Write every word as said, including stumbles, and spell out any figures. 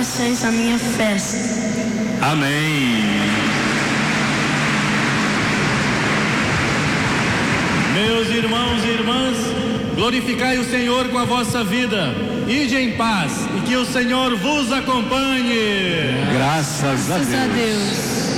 vocês a minha festa. Amém. Meus irmãos e irmãs, glorificai o Senhor com a vossa vida. Ide em paz e que o Senhor vos acompanhe. Graças a Deus. Graças a Deus.